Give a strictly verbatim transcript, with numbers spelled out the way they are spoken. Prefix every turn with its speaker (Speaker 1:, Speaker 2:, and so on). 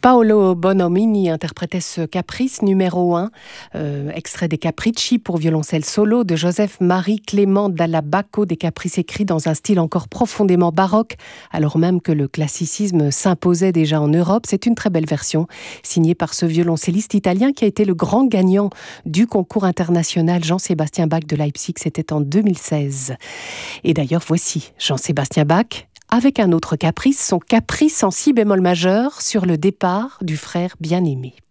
Speaker 1: Paolo Bonomini interprétait ce caprice numéro un, euh, extrait des Capricci pour violoncelle solo de Joseph-Marie Clément Dalla Bacco, des caprices écrits dans un style encore profondément baroque, alors même que le classicisme s'imposait déjà en Europe. C'est une très belle version, signée par ce violoncelliste italien qui a été le grand gagnant du concours international Jean-Sébastien Bach de Leipzig, c'était en deux mille seize. Et d'ailleurs, voici Jean-Sébastien Bach avec un autre caprice, son caprice en si bémol majeur sur le départ du frère bien-aimé.